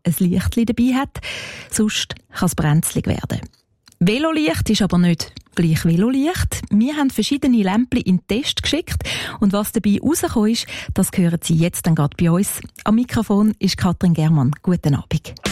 ein Lichtchen dabei hat, sonst kann es brenzlig werden. Velolicht ist aber nicht gleich Velolicht. Wir haben verschiedene Lämpchen in den Test geschickt und was dabei rausgekommen ist, das hören Sie jetzt dann gerade bei uns. Am Mikrofon ist Katrin Germann. Guten Abend.